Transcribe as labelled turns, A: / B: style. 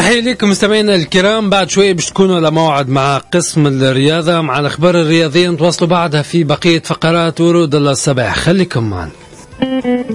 A: تحية لكم مستمعينا الكرام. بعد شوي باش تكونوا على موعد مع قسم الرياضة مع الأخبار الرياضية، نتواصلوا بعدها في بقية فقرات ورود الله الصباح. خليكم معنا.